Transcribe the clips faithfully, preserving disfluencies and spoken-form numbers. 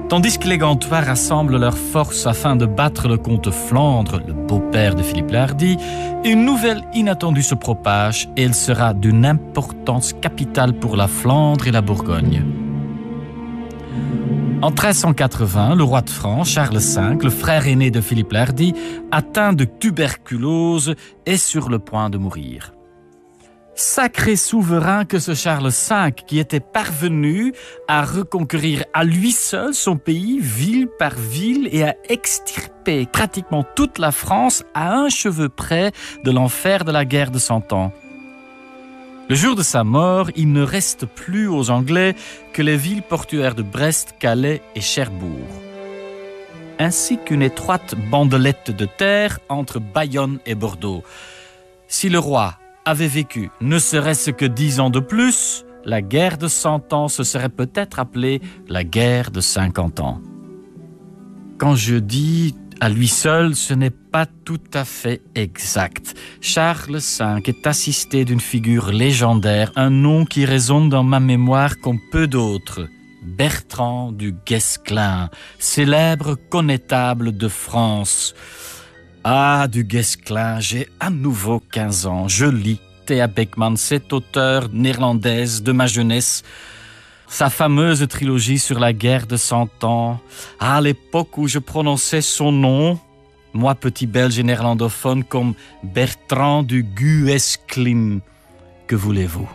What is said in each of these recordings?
Tandis que les Gantois rassemblent leurs forces afin de battre le comte Flandre, le beau-père de Philippe le Hardi, une nouvelle inattendue se propage et elle sera d'une importance capitale pour la Flandre et la Bourgogne. En treize cent quatre-vingts, le roi de France, Charles cinq, le frère aîné de Philippe le Hardi, atteint de tuberculose, est sur le point de mourir. Sacré souverain que ce Charles cinq, qui était parvenu à reconquérir à lui seul son pays, ville par ville, et à extirper pratiquement toute la France à un cheveu près de l'enfer de la guerre de Cent Ans. Le jour de sa mort, il ne reste plus aux Anglais que les villes portuaires de Brest, Calais et Cherbourg, ainsi qu'une étroite bandelette de terre entre Bayonne et Bordeaux. Si le roi avait vécu ne serait-ce que dix ans de plus, la guerre de Cent Ans se serait peut-être appelée la guerre de cinquante ans. Quand je dis à lui seul, ce n'est pas tout à fait exact. Charles cinq est assisté d'une figure légendaire, un nom qui résonne dans ma mémoire comme peu d'autres. Bertrand du Guesclin, célèbre connétable de France. Ah, du Guesclin, j'ai à nouveau quinze ans. Je lis Thea Beckman, cette auteure néerlandaise de ma jeunesse. Sa fameuse trilogie sur la guerre de Cent Ans. À l'époque où je prononçais son nom, moi petit belge et néerlandophone, comme Bertrand du Guesclin. Que voulez-vous?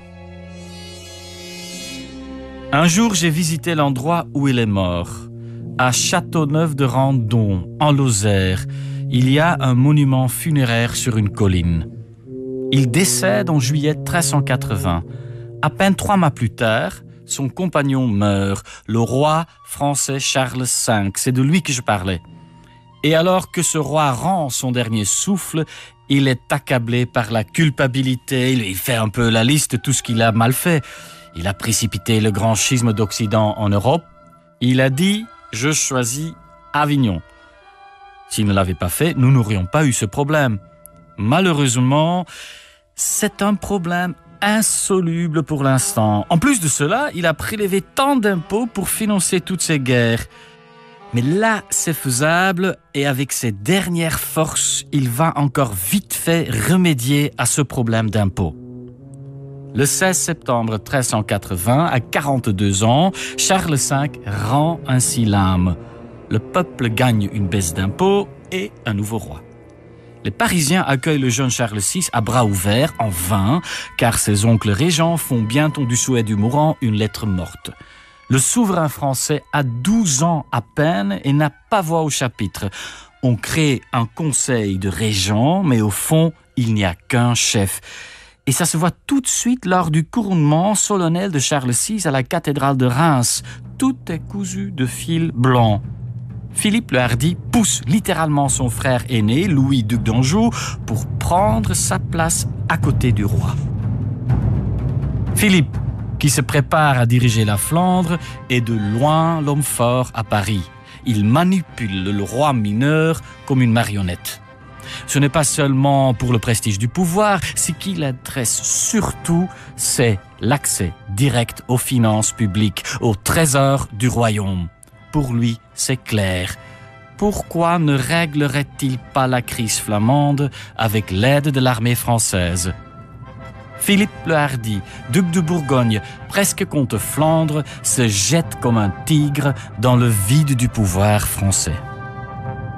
Un jour, j'ai visité l'endroit où il est mort. À Châteauneuf-de-Randon, en Lozère, il y a un monument funéraire sur une colline. Il décède en juillet treize cent quatre-vingts. À peine trois mois plus tard, son compagnon meurt, le roi français Charles cinq. C'est de lui que je parlais. Et alors que ce roi rend son dernier souffle, il est accablé par la culpabilité. Il fait un peu la liste de tout ce qu'il a mal fait. Il a précipité le grand schisme d'Occident en Europe. Il a dit « Je choisis Avignon ». S'il ne l'avait pas fait, nous n'aurions pas eu ce problème. Malheureusement, c'est un problème insoluble pour l'instant. En plus de cela, il a prélevé tant d'impôts pour financer toutes ces guerres. Mais là, c'est faisable et avec ses dernières forces, il va encore vite fait remédier à ce problème d'impôts. Le seize septembre treize cent quatre-vingts, à quarante-deux ans, Charles cinq rend ainsi l'âme. Le peuple gagne une baisse d'impôts et un nouveau roi. Les Parisiens accueillent le jeune Charles six à bras ouverts, en vain, car ses oncles régents font bientôt du souhait du mourant une lettre morte. Le souverain français a douze ans à peine et n'a pas voix au chapitre. On crée un conseil de régents, mais au fond, il n'y a qu'un chef. Et ça se voit tout de suite lors du couronnement solennel de Charles six à la cathédrale de Reims. Tout est cousu de fil blanc. Philippe le Hardi pousse littéralement son frère aîné, Louis, duc d'Anjou, pour prendre sa place à côté du roi. Philippe, qui se prépare à diriger la Flandre, est de loin l'homme fort à Paris. Il manipule le roi mineur comme une marionnette. Ce n'est pas seulement pour le prestige du pouvoir, ce qui l'intéresse surtout, c'est l'accès direct aux finances publiques, au trésor du royaume. Pour lui, c'est clair. Pourquoi ne réglerait-il pas la crise flamande avec l'aide de l'armée française? Philippe le Hardi, duc de Bourgogne, presque comte Flandre, se jette comme un tigre dans le vide du pouvoir français.